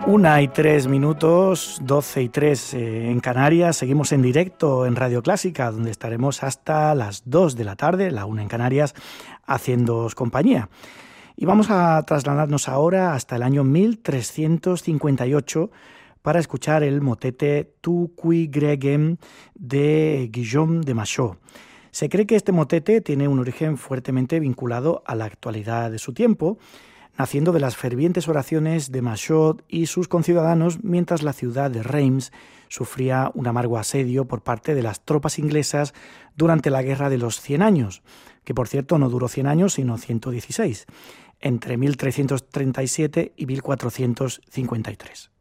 1:03, 12:03 en Canarias. Seguimos en directo en Radio Clásica, donde estaremos hasta las 2 de la tarde, la 1 en Canarias, haciéndoos compañía. Y vamos a trasladarnos ahora hasta el año 1358 para escuchar el motete Tu qui gregem de Guillaume de Machaut. Se cree que este motete tiene un origen fuertemente vinculado a la actualidad de su tiempo, naciendo de las fervientes oraciones de Machaut y sus conciudadanos mientras la ciudad de Reims sufría un amargo asedio por parte de las tropas inglesas durante la Guerra de los 100 años, que por cierto no duró 100 años sino 116, entre 1337 y 1453.